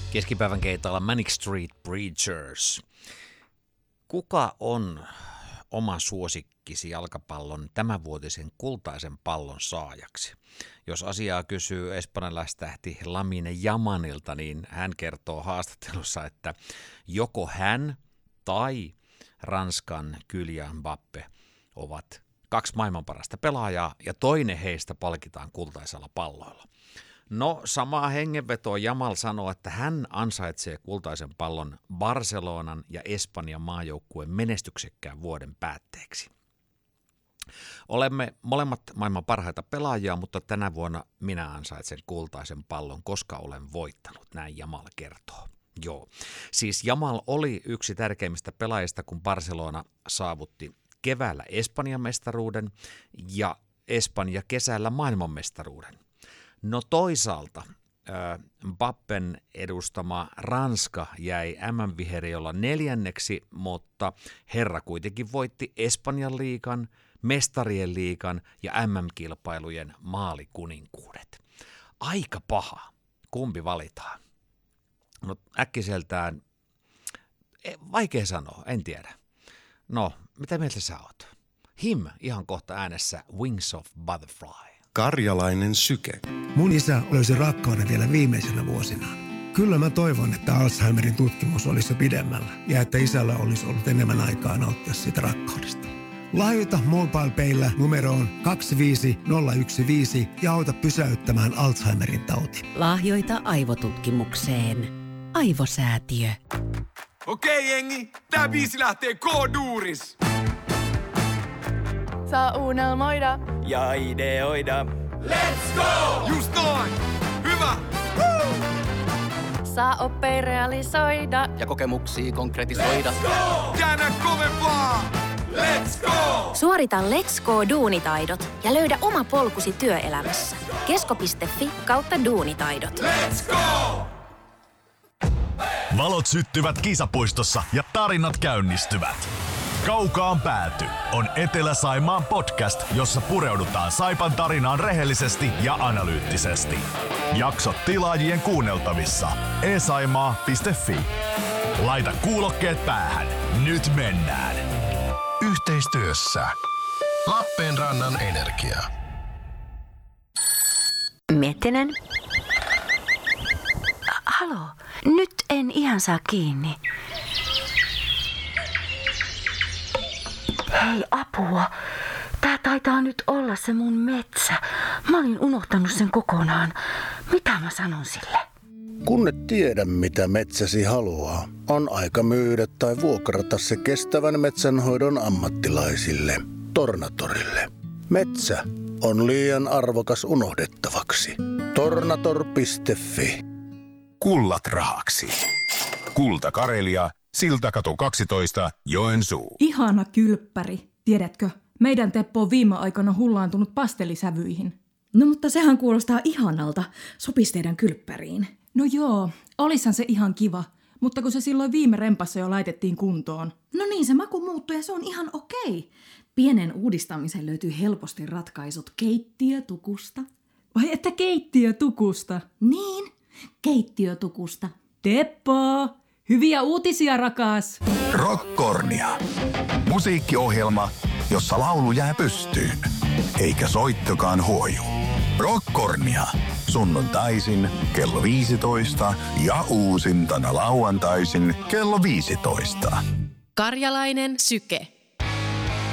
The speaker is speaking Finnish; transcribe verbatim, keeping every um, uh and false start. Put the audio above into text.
Keskipäivän keitalla Manic Street Preachers. Kuka on oma suosikkisi jalkapallon tämänvuotisen kultaisen pallon saajaksi? Jos asiaa kysyy espanjalaistähti Lamine Yamalilta, niin hän kertoo haastattelussa, että joko hän tai Ranskan Kylian Mbappé ovat kaksi maailman parasta pelaajaa ja toinen heistä palkitaan kultaisella palloilla. No, samaa hengenvetoa Yamal sanoo, että hän ansaitsee kultaisen pallon Barcelonan ja Espanjan maajoukkueen menestyksekkään vuoden päätteeksi. Olemme molemmat maailman parhaita pelaajia, mutta tänä vuonna minä ansaitsen kultaisen pallon, koska olen voittanut, näin Yamal kertoo. Joo, siis Yamal oli yksi tärkeimmistä pelaajista, kun Barcelona saavutti keväällä Espanjan mestaruuden ja Espanja kesällä maailmanmestaruuden. No toisaalta äh, Mbappen edustama Ranska jäi äm äm-viheriolla neljänneksi, mutta herra kuitenkin voitti Espanjan liigan, mestarien liigan ja äm äm-kilpailujen maalikuninkuudet. Aika paha. Kumpi valitaan? No äkkiseltään, vaikea sanoa, en tiedä. No, mitä mieltä sä oot? Him ihan kohta äänessä Wings of Butterfly. Karjalainen syke. Mun isä löysi rakkauden vielä viimeisenä vuosinaan. Kyllä mä toivon, että Alzheimerin tutkimus olisi jo pidemmällä ja että isällä olisi ollut enemmän aikaa nauttia siitä rakkaudesta. Lahjoita MobilePayllä numeroon kaksi viisi nolla yksi viisi ja auta pysäyttämään Alzheimerin tauti. Lahjoita aivotutkimukseen. Aivosäätiö. Okei jengi, tää biisi lähtee K-duuris. Saa unelmoida ja ideoida. Let's go! Just noin! Hyvä! Woo! saa oppia realisoida ja kokemuksia konkretisoida. Let's go! Käännä kovempaa! Let's go! Suorita Let's Go duunitaidot ja löydä oma polkusi työelämässä. kesko piste fi kautta duunitaidot. Let's go! Valot syttyvät kisapuistossa ja tarinat käynnistyvät. Kaukaan pääty on Etelä-Saimaan podcast, jossa pureudutaan Saipan tarinaan rehellisesti ja analyyttisesti. Jaksot tilaajien kuunneltavissa e saimaa piste fi. Laita kuulokkeet päähän. Nyt mennään. Yhteistyössä Lappeenrannan Energia. Miettinen. Halo, nyt en ihan saa kiinni. Hei, apua. Tää taitaa nyt olla se mun metsä. Mä olin unohtanut sen kokonaan. Mitä mä sanon sille? Kun et tiedä, mitä metsäsi haluaa, on aika myydä tai vuokrata se kestävän metsänhoidon ammattilaisille. Tornatorille. Metsä on liian arvokas unohdettavaksi. Tornator piste fi. Kullat rahaksi. Kulta Karelia, Siltakatu kaksitoista, Joensuu. Ihana kylppäri. Tiedätkö, meidän Teppo on viime aikoina hullaantunut pastelisävyihin. No mutta sehän kuulostaa ihanalta. Sopisi teidän kylppäriin. No joo, olishan se ihan kiva. Mutta kun se silloin viime rempassa jo laitettiin kuntoon. No niin, se maku muuttui ja se on ihan okei. Pienen uudistamiseen löytyy helposti ratkaisut keittiötukusta. Vai että keittiötukusta? Niin, keittiötukusta. Teppo! Hyviä uutisia, rakas! Rockkornia. Musiikkiohjelma, jossa laulu jää pystyyn, eikä soittokaan huoju. Rockkornia. Sunnuntaisin kello viisitoista ja uusintana lauantaisin kello viisitoista. Karjalainen syke.